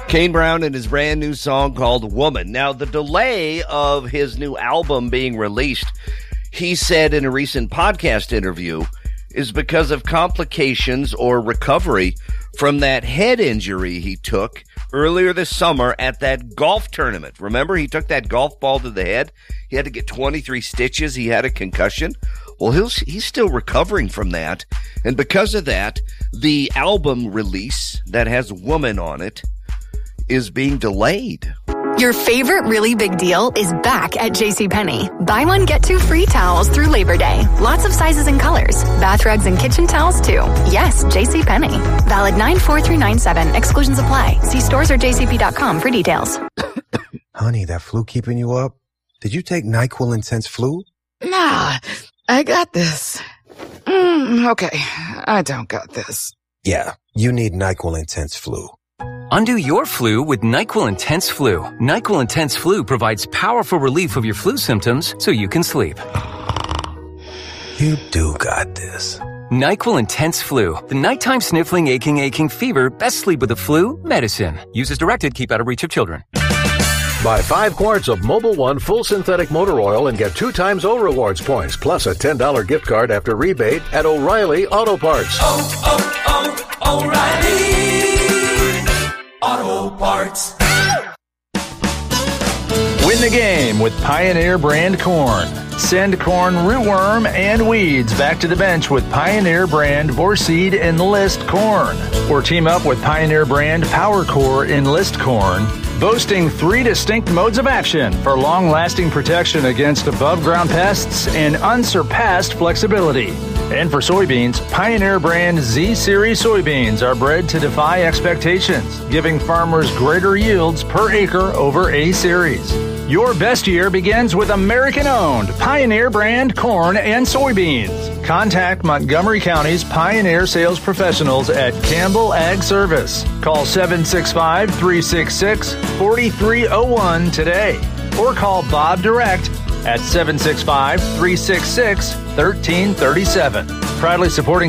Kane Brown and his brand new song called Woman. Now, the delay of his new album being released, he said in a recent podcast interview, is because of complications or recovery from that head injury he took earlier this summer at that golf tournament. Remember, he took that golf ball to the head. He had to get 23 stitches. He had a concussion. Well, he's still recovering from that. And because of that, the album release that has Woman on it is being delayed. Your favorite really big deal is back at JCPenney. Buy one, get two free towels through Labor Day. Lots of sizes and colors. Bath rugs and kitchen towels, too. Yes, JCPenney. Valid 9/4 through 9/7. Exclusions apply. See stores or jcp.com for details. Honey, that flu keeping you up? Did you take NyQuil Intense Flu? Nah, I got this. Okay, I don't got this. Yeah, you need NyQuil Intense Flu. Undo your flu with NyQuil Intense Flu. NyQuil Intense Flu provides powerful relief of your flu symptoms so you can sleep. You do got this. NyQuil Intense Flu. The nighttime sniffling, aching fever. Best sleep with the flu medicine. Use as directed. Keep out of reach of children. Buy 5 quarts of Mobil 1 full synthetic motor oil and get 2 times O Rewards points, plus a $10 gift card after rebate at O'Reilly Auto Parts. O'Reilly Auto Parts. Win the game with Pioneer brand corn. Send corn, rootworm, and weeds back to the bench with Pioneer brand Vorseed Enlist corn. Or team up with Pioneer brand PowerCore Enlist corn, boasting 3 distinct modes of action for long-lasting protection against above-ground pests and unsurpassed flexibility. And for soybeans, Pioneer brand Z-Series soybeans are bred to defy expectations, giving farmers greater yields per acre over A-Series. Your best year begins with American-owned Pioneer brand corn and soybeans. Contact Montgomery County's Pioneer sales professionals at Campbell Ag Service. Call 765-366-4301 today. Or call Bob direct at 765-366-1337. Proudly supporting